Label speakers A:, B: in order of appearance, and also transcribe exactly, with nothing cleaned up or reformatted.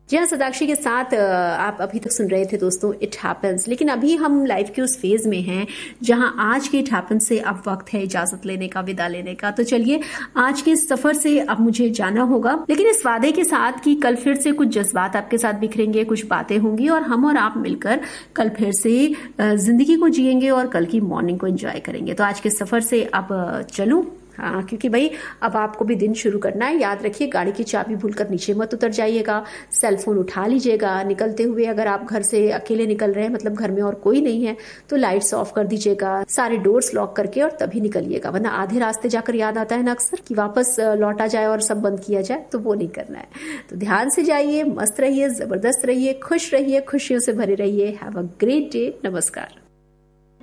A: जी हाँ, सदाक्षी के साथ आप अभी तक सुन रहे थे दोस्तों इट हैपेंस। लेकिन अभी हम लाइफ के उस फेज में हैं जहां आज के इट हैपेंस से अब वक्त है इजाजत लेने का, विदा लेने का। तो चलिए आज के सफर से अब मुझे जाना होगा, लेकिन इस वादे के साथ कि कल फिर से कुछ जज्बात आपके साथ बिखरेंगे, कुछ बातें होंगी और हम और आप मिलकर कल फिर से जिंदगी को जिएंगे और कल की मॉर्निंग को एंजॉय करेंगे। तो आज के सफर से अब चलूं, हाँ, क्योंकि भाई अब आपको भी दिन शुरू करना है। याद रखिए गाड़ी की चाबी भूलकर नीचे मत उतर जाइएगा, सेल फोन उठा लीजिएगा। निकलते हुए अगर आप घर से अकेले निकल रहे हैं, मतलब घर में और कोई नहीं है, तो लाइट्स ऑफ कर दीजिएगा, सारे डोर्स लॉक करके और तभी निकलिएगा। वरना आधे रास्ते जाकर याद आता है ना अक्सर कि वापस लौटा जाए और सब बंद किया जाए, तो वो नहीं करना है। तो ध्यान से जाइए, मस्त रहिए, जबरदस्त रहिए, खुश रहिए, खुशियों से भरे रहिए। Have a great day. नमस्कार।